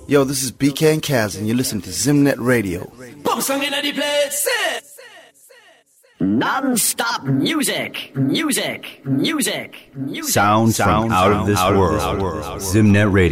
Yo, this is BK and Kaz, and you listen to Zimnet Radio. Non-stop music. Sound from out of this world. Zimnet Radio.